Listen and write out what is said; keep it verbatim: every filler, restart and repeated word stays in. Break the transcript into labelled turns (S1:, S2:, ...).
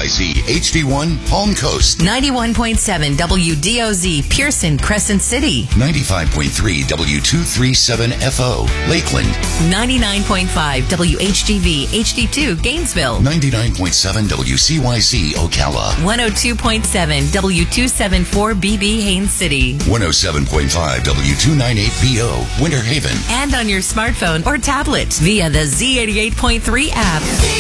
S1: Y Z H D one Palm Coast.
S2: ninety-one point seven W D O Z Pearson, Crescent City.
S1: ninety-five point three W two thirty-seven F O Lakeland.
S2: ninety-nine point five W H G V H D two Gainesville.
S1: ninety-nine point seven W C Y Z Ocala.
S2: one oh two point seven W two seventy-four B B Haines City.
S1: one oh seven point five W two ninety-eight B O Winter Haven.
S2: And on your smartphone or tablet via the Z eighty-eight point three app.